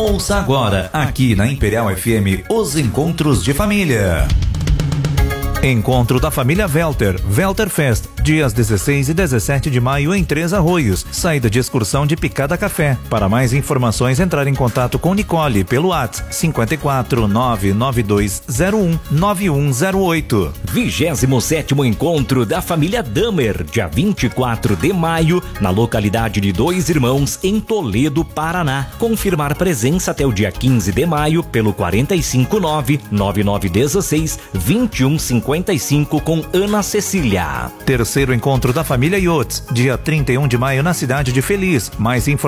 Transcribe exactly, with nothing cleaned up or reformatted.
Ouça agora, aqui na Imperial F M, os encontros de família. Encontro da família Velter, Velter Fest, dias dezesseis e dezessete de maio em Três Arroios, saída de excursão de Picada Café. Para mais informações, entrar em contato com Nicole pelo WhatsApp cinco quatro nove nove dois zero um nove um zero oito. vigésimo sétimo Encontro da família Damer, dia vinte e quatro de maio, na localidade de Dois Irmãos, em Toledo, Paraná. Confirmar presença até o dia quinze de maio pelo quatro cinco nove nove nove um seis dois um cinco cinco com Ana Cecília. Terceiro encontro da família Yachts, dia trinta e um de maio na cidade de Feliz. Mais informações